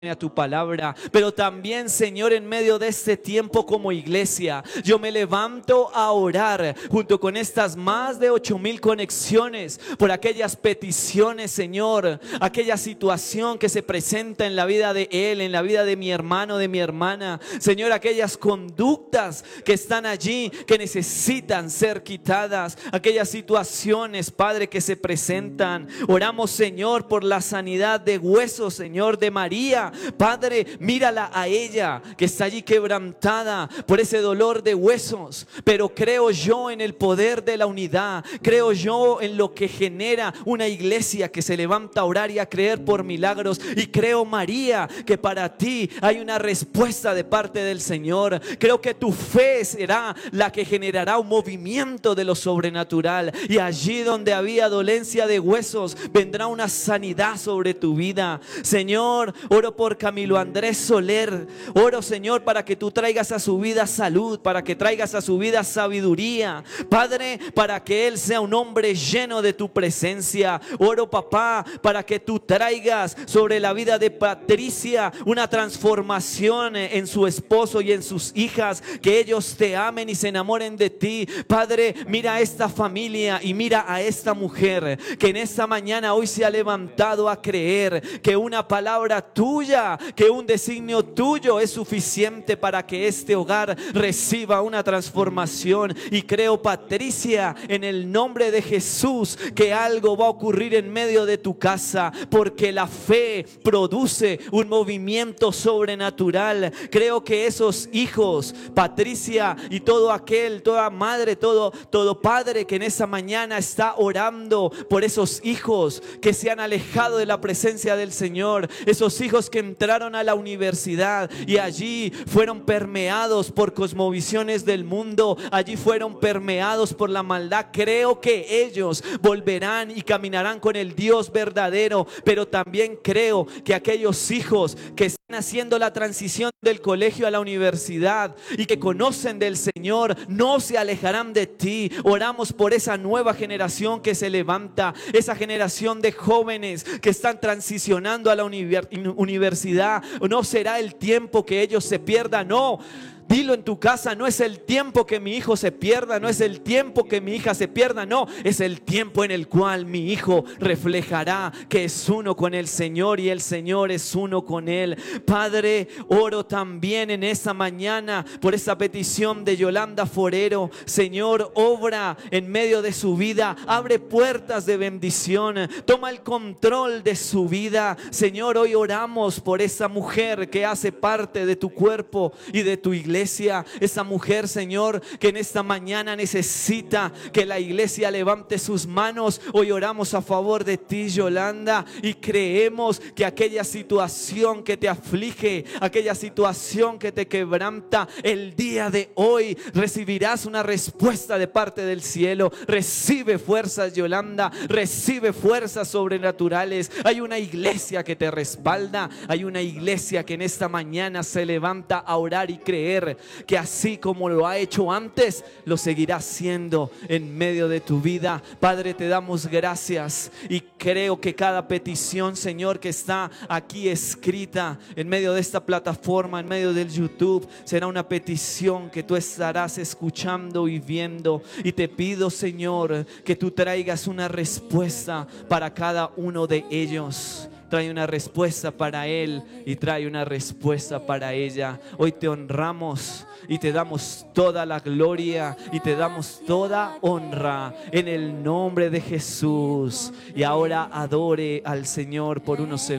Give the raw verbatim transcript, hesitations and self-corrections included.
a tu palabra, pero también, Señor, en medio de este tiempo como iglesia, yo me levanto a orar junto con estas más de ocho mil conexiones por aquellas peticiones, Señor, aquella situación que se presenta en la vida de él, en la vida de mi hermano, de mi hermana, Señor, aquellas conductas que están allí, que necesitan ser quitadas, aquellas situaciones, Padre, que se presentan. Oramos, Señor, por la sanidad de huesos, Señor, de María. Padre, mírala a ella que está allí quebrantada por ese dolor de huesos, pero creo yo en el poder de la unidad, creo yo en lo que genera una iglesia que se levanta a orar y a creer por milagros, y creo, María, que para ti hay una respuesta de parte del Señor. Creo que tu fe será la que generará un movimiento de lo sobrenatural, y allí donde había dolencia de huesos vendrá una sanidad sobre tu vida. Señor, oro por Camilo Andrés Soler. Oro, Señor, para que tú traigas a su vida salud, para que traigas a su vida sabiduría, Padre, para que él sea un hombre lleno de tu presencia. Oro, papá, para que tú traigas sobre la vida de Patricia una transformación en su esposo y en sus hijas, que ellos te amen y se enamoren de ti. Padre, mira a esta familia y mira a esta mujer que en esta mañana hoy se ha levantado a creer que una palabra tuya, que un designio tuyo es suficiente para que este hogar reciba una transformación. Y creo, Patricia, en el nombre de Jesús, que algo va a ocurrir en medio de tu casa, porque la fe produce un movimiento sobrenatural. Creo que esos hijos, Patricia, y todo aquel, toda madre, todo, todo padre que en esa mañana está orando por esos hijos que se han alejado de la presencia del Señor, esos hijos que entraron a la universidad y allí fueron permeados por cosmovisiones del mundo, allí fueron permeados por la maldad. Creo que ellos volverán y caminarán con el Dios verdadero, pero también creo que aquellos hijos que están haciendo la transición del colegio a la universidad y que conocen del Señor no se alejarán de ti. Oramos por esa nueva generación que se levanta, esa generación de jóvenes que están transicionando a la universidad. No será el tiempo que ellos se pierdan, no. Dilo en tu casa: no es el tiempo que mi hijo se pierda, no es el tiempo que mi hija se pierda, no, es el tiempo en el cual mi hijo reflejará que es uno con el Señor y el Señor es uno con él. Padre, oro también en esta mañana por esa petición de Yolanda Forero. Señor, obra en medio de su vida, abre puertas de bendición, toma el control de su vida. Señor, hoy oramos por esa mujer que hace parte de tu cuerpo y de tu iglesia. Esa mujer, Señor, que en esta mañana necesita que la iglesia levante sus manos. Hoy oramos a favor de ti, Yolanda, y creemos que aquella situación que te aflige, aquella situación que te quebranta, el día de hoy recibirás una respuesta de parte del cielo. Recibe fuerzas, Yolanda, recibe fuerzas sobrenaturales. Hay una iglesia que te respalda, hay una iglesia que en esta mañana se levanta a orar y creer que así como lo ha hecho antes, lo seguirá haciendo en medio de tu vida. Padre, te damos gracias y creo que cada petición, Señor, que está aquí escrita en medio de esta plataforma, en medio del YouTube, será una petición que tú estarás escuchando y viendo. Y te pido, Señor, que tú traigas una respuesta para cada uno de ellos. Trae una respuesta para él y trae una respuesta para ella. Hoy te honramos y te damos toda la gloria y te damos toda honra en el nombre de Jesús. Y ahora adore al Señor por unos segundos.